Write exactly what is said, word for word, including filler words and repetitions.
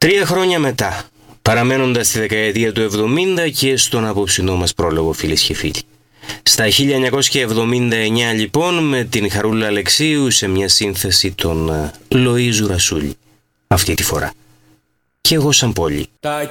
Τρία χρόνια μετά, παραμένοντας στη δεκαετία του εβδομήντα και στον απόψινό μας πρόλογο, φίλες και φίλοι. Στα χίλια εννιακόσια εβδομήντα εννιά λοιπόν, με την Χαρούλα Αλεξίου σε μια σύνθεση των Λοΐζου Ρασούλη. Αυτή τη φορά. Και εγώ σαν πόλη. Τα